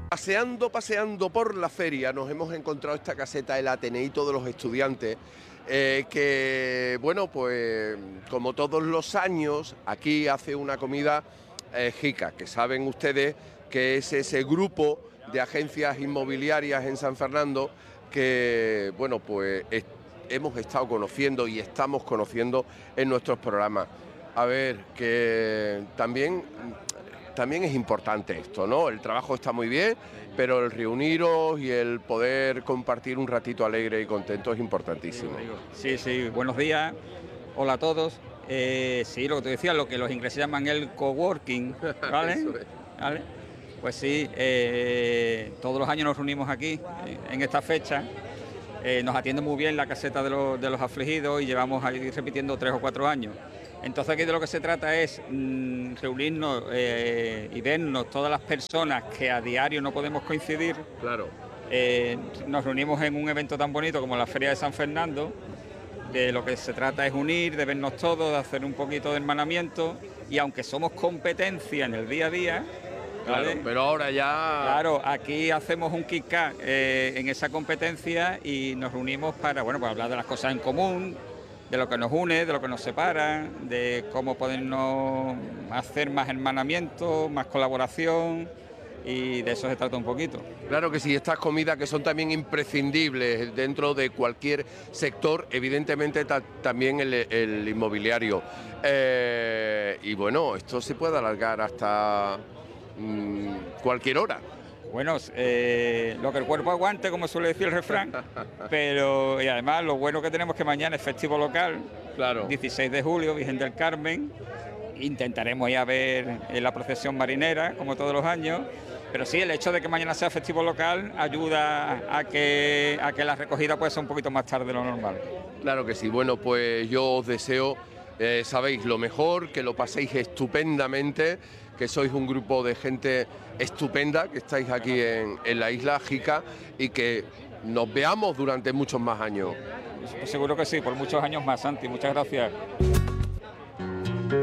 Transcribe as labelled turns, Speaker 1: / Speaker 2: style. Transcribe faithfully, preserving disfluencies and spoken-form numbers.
Speaker 1: Paseando, paseando por la feria nos hemos encontrado esta caseta, el Ateneíto de los Estudiantes, eh, que, bueno, pues como todos los años, aquí hace una comida eh, Jica, que saben ustedes que es ese grupo de agencias inmobiliarias en San Fernando que, bueno, pues es, hemos estado conociendo y estamos conociendo en nuestros programas. A ver, que también... También es importante esto, ¿no? El trabajo está muy bien, pero el reuniros y el poder compartir un ratito alegre y contento es importantísimo.
Speaker 2: Sí, sí, buenos días, hola a todos. Eh, sí, lo que te decía, lo que los ingleses llaman el coworking, ¿vale?
Speaker 1: Eso es.
Speaker 2: ¿Vale? Pues sí, eh, todos los años nos reunimos aquí, en esta fecha. Eh, nos atiende muy bien la caseta de los, de los afligidos y llevamos ahí repitiendo tres o cuatro años. Entonces aquí de lo que se trata es mmm, reunirnos eh, y vernos todas las personas que a diario no podemos coincidir.
Speaker 1: Claro.
Speaker 2: Eh, nos reunimos en un evento tan bonito como la Feria de San Fernando. De lo que se trata es unir, de vernos todos, de hacer un poquito de hermanamiento, y aunque somos competencia en el día a día,
Speaker 1: Claro,
Speaker 2: ¿vale?
Speaker 1: pero ahora ya...
Speaker 2: Claro, aquí hacemos un kick-off eh, en esa competencia y nos reunimos para, bueno, para hablar de las cosas en común, de lo que nos une, de lo que nos separa, de cómo podernos hacer más hermanamiento, más colaboración, y de eso se trata un poquito.
Speaker 1: Claro que sí, estas comidas que son también imprescindibles dentro de cualquier sector, evidentemente ta también el, el inmobiliario. Eh, y bueno, esto se puede alargar hasta mmm, cualquier hora.
Speaker 2: Bueno, eh, lo que el cuerpo aguante, como suele decir el refrán, pero y además lo bueno que tenemos que mañana es festivo local,
Speaker 1: Claro.
Speaker 2: dieciséis de julio, Virgen del Carmen. Intentaremos ir a ver en la procesión marinera, como todos los años, pero sí, el hecho de que mañana sea festivo local ayuda a que, a que la recogida pueda ser un poquito más tarde de lo normal.
Speaker 1: Claro que sí, bueno, pues yo os deseo, eh, sabéis, lo mejor, que lo paséis estupendamente, que sois un grupo de gente estupenda, que estáis aquí en, en la isla Jica, y que nos veamos durante muchos más años.
Speaker 2: Seguro que sí, por muchos años más, Santi. Muchas gracias.